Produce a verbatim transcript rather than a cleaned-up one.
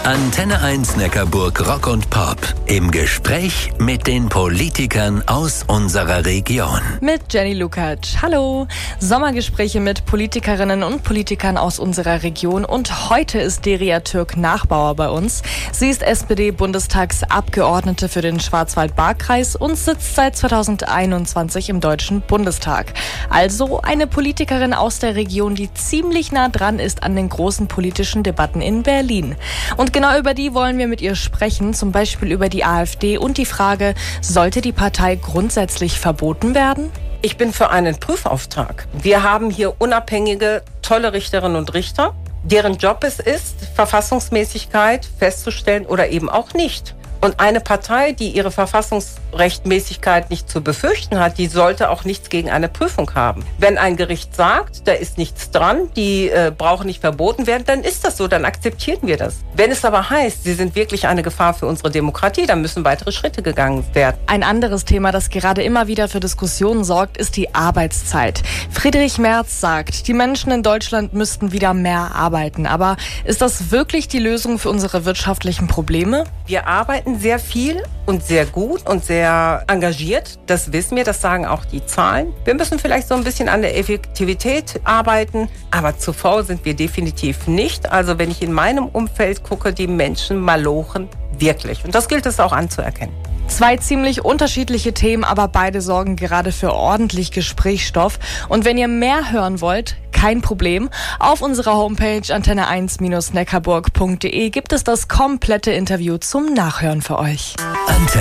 Antenne eins Neckarburg Rock und Pop. Im Gespräch mit den Politikern aus unserer Region. Mit Jenny Lukacs. Hallo. Sommergespräche mit Politikerinnen und Politikern aus unserer Region. Und heute ist Derya Türk-Nachbauer bei uns. Sie ist S P D-Bundestagsabgeordnete für den Schwarzwald-Baar-Kreis und sitzt seit zweitausendeinundzwanzig im Deutschen Bundestag. Also eine Politikerin aus der Region, die ziemlich nah dran ist an den großen politischen Debatten in Berlin. Und genau über die wollen wir mit ihr sprechen, zum Beispiel über die AfD und die Frage, sollte die Partei grundsätzlich verboten werden? Ich bin für einen Prüfauftrag. Wir haben hier unabhängige, tolle Richterinnen und Richter, deren Job es ist, Verfassungsmäßigkeit festzustellen oder eben auch nicht. Und eine Partei, die ihre Verfassungsrechtmäßigkeit nicht zu befürchten hat, die sollte auch nichts gegen eine Prüfung haben. Wenn ein Gericht sagt, da ist nichts dran, die äh, brauchen nicht verboten werden, dann ist das so, dann akzeptieren wir das. Wenn es aber heißt, sie sind wirklich eine Gefahr für unsere Demokratie, dann müssen weitere Schritte gegangen werden. Ein anderes Thema, das gerade immer wieder für Diskussionen sorgt, ist die Arbeitszeit. Friedrich Merz sagt, die Menschen in Deutschland müssten wieder mehr arbeiten. Aber ist das wirklich die Lösung für unsere wirtschaftlichen Probleme? Wir arbeiten sehr viel und sehr gut und sehr engagiert. Das wissen wir, das sagen auch die Zahlen. Wir müssen vielleicht so ein bisschen an der Effektivität arbeiten, aber zu faul sind wir definitiv nicht. Also wenn ich in meinem Umfeld gucke, die Menschen malochen wirklich. Und das gilt es auch anzuerkennen. Zwei ziemlich unterschiedliche Themen, aber beide sorgen gerade für ordentlich Gesprächsstoff. Und wenn ihr mehr hören wollt, kein Problem. Auf unserer Homepage antenne eins Bindestrich neckarburg punkt de gibt es das komplette Interview zum Nachhören für euch.